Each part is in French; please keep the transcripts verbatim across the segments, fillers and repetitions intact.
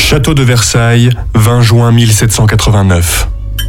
Château de Versailles, vingt juin mille sept cent quatre-vingt-neuf.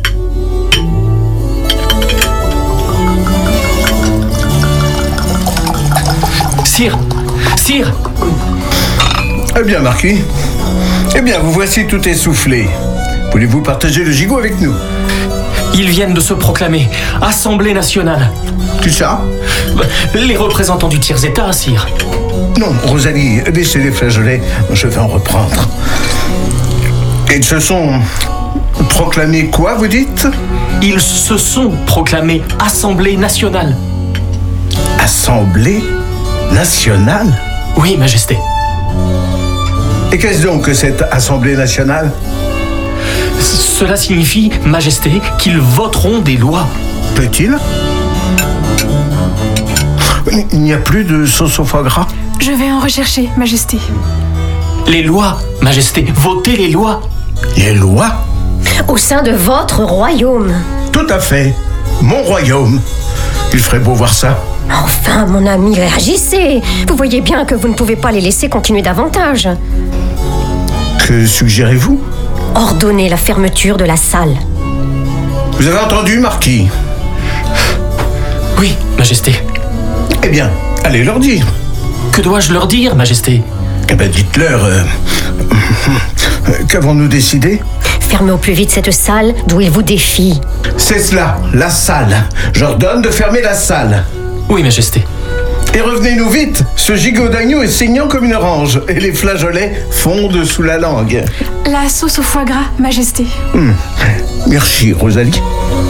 Sire, sire. Eh bien, Marquis. Eh bien, vous voici tout essoufflé. Voulez-vous partager le gigot avec nous? Ils viennent de se proclamer Assemblée nationale. Tout ça? Les représentants du tiers-état, sire. Non, Rosalie, laissez les flageolets, je vais en reprendre. Ils se sont proclamés quoi, vous dites? Ils se sont proclamés Assemblée nationale. Assemblée nationale? Oui, Majesté. Et qu'est-ce donc que cette Assemblée nationale? Cela signifie, Majesté, qu'ils voteront des lois. Peut-il? Il n'y a plus de sauce au foie gras? Je vais en rechercher, Majesté. Les lois, Majesté, votez les lois. Les lois? Au sein de votre royaume. Tout à fait. Mon royaume. Il ferait beau voir ça. Enfin, mon ami, réagissez. Vous voyez bien que vous ne pouvez pas les laisser continuer davantage. Que suggérez-vous? Ordonnez la fermeture de la salle. Vous avez entendu, Marquis? Oui, Majesté. Eh bien, allez leur dire. Que dois-je leur dire, Majesté? Eh bien, dites-leur... Euh... Qu'avons-nous décidé? Fermez au plus vite cette salle d'où ils vous défient. C'est cela, la salle. J'ordonne de fermer la salle. Oui, Majesté. Et revenez-nous vite. Ce gigot d'agneau est saignant comme une orange et les flageolets fondent sous la langue. La sauce au foie gras, Majesté. Mmh. Merci, Rosalie.